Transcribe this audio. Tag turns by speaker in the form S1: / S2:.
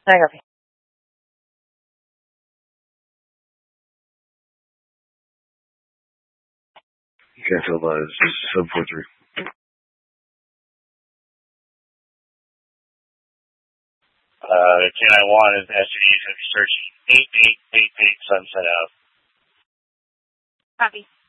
S1: I copy.
S2: Canfield is 743.
S3: K91 is SUD searching 8888 Sunset Ave.
S1: Copy.